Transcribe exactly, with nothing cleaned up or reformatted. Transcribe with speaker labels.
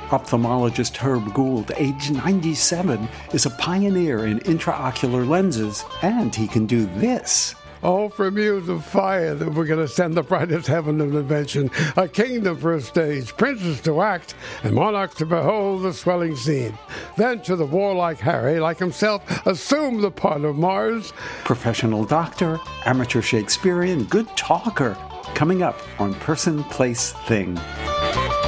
Speaker 1: Ophthalmologist Herb Gould, age ninety-seven, is a pioneer in intraocular lenses, and he can do this.
Speaker 2: Oh, from you the fire that we're going to send the brightest heaven of invention, a kingdom for a stage, princes to act, and monarchs to behold the swelling scene. Then to the warlike Harry, like himself, assume the part of Mars.
Speaker 1: Professional doctor, amateur Shakespearean, good talker, coming up on Person, Place, Thing.